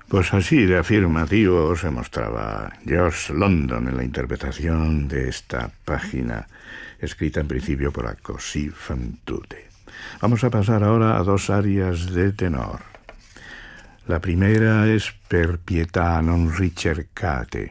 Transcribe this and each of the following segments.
Pues así de afirmativo se mostraba Josh London en la interpretación de esta página, escrita en principio por Così fan tutte. Vamos a pasar ahora a dos arias de tenor. La primera es Per pietà non ricercate,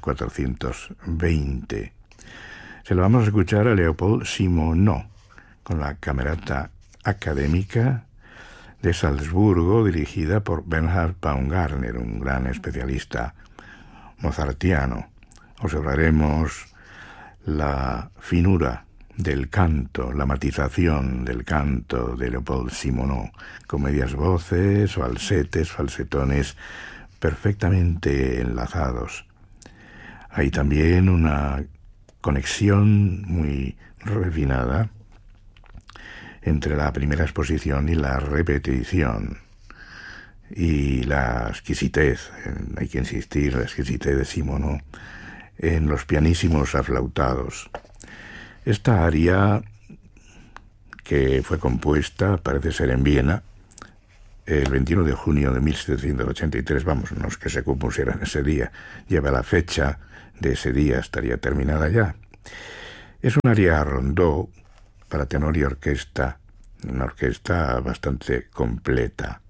K420. Se lo vamos a escuchar a Leopold Simonot, con la Camerata Académica de Salzburgo, dirigida por Bernhard Baumgartner, un gran especialista mozartiano. Observaremos la finura del canto, la matización del canto de Leopold Simonot, con medias voces, falsetes, falsetones perfectamente enlazados. Hay también una conexión muy refinada entre la primera exposición y la repetición, y la exquisitez, hay que insistir, la exquisitez de Simonot en los pianísimos aflautados. Esta aria, que fue compuesta, parece ser en Viena, el 21 de junio de 1783, vamos, no es que se compusiera en ese día, lleva la fecha de ese día, estaría terminada ya. Es un aria rondó para tenor y orquesta, una orquesta bastante completa.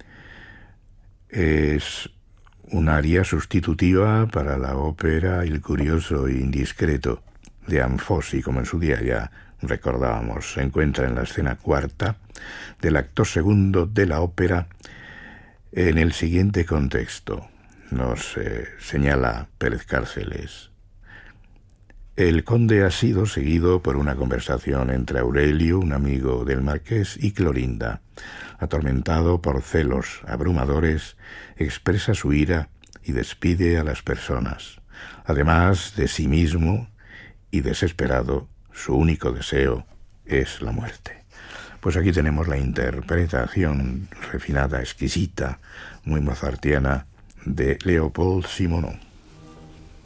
Es un aria sustitutiva para la ópera Il curioso e indiscreto de Anfossi, como en su día ya recordábamos. Se encuentra en la escena cuarta del acto segundo de la ópera en el siguiente contexto. Nos señala Pérez Cárceles. El conde ha sido seguido por una conversación entre Aurelio, un amigo del marqués, y Clorinda. Atormentado por celos abrumadores, expresa su ira y despide a las personas. Además de sí mismo y desesperado, su único deseo es la muerte. Pues aquí tenemos la interpretación refinada, exquisita, muy mozartiana de Leopold Simonot.